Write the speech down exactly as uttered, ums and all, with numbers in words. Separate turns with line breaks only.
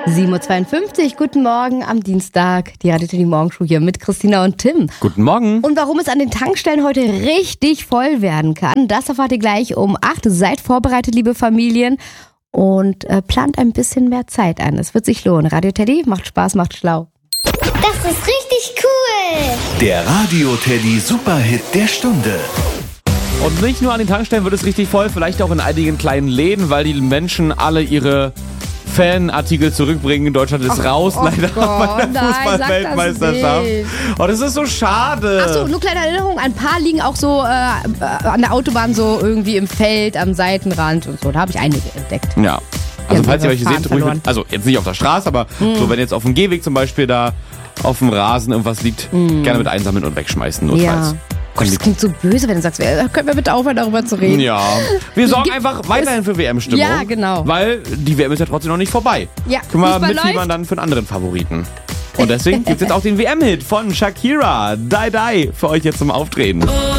sieben Uhr zweiundfünfzig, guten Morgen am Dienstag. Die Radio Teddy Morgenshow hier mit Christina und Tim.
Guten Morgen.
Und warum es an den Tankstellen heute richtig voll werden kann, das erfahrt ihr gleich um acht. Seid vorbereitet, liebe Familien. Und äh, plant ein bisschen mehr Zeit ein. Es wird sich lohnen. Radio Teddy macht Spaß, macht schlau.
Das ist richtig cool.
Der Radio Teddy Superhit der Stunde.
Und nicht nur an den Tankstellen wird es richtig voll, vielleicht auch in einigen kleinen Läden, weil die Menschen alle ihre Fanartikel zurückbringen. Deutschland ist
Ach,
raus,
oh
leider
Gott,
bei der Fußball-Weltmeisterschaft. Oh, das ist so schade.
Achso, nur kleine Erinnerung, ein paar liegen auch so äh, an der Autobahn so irgendwie im Feld, am Seitenrand und so. Da habe ich einige entdeckt.
Ja. Also
Ja,
falls ihr welche
Faden
seht, ruhig
verloren.
mit, also jetzt nicht auf der Straße, aber
Mhm.
so wenn jetzt auf dem Gehweg zum Beispiel da auf dem Rasen irgendwas liegt, gerne mit einsammeln und wegschmeißen, notfalls.
Ja. Gott, das klingt so böse, wenn du sagst, äh, können wir bitte aufhören, darüber zu reden?
Ja, wir sorgen
Gibt-
einfach weiterhin für W M-Stimmung.
Ja, genau.
Weil die W M ist ja trotzdem noch nicht vorbei.
Ja,
Können wir
Fußball
mitfiebern
läuft.
dann für einen anderen Favoriten. Und deswegen gibt es jetzt auch den W M-Hit von Shakira, Die Die, für euch jetzt zum Auftreten.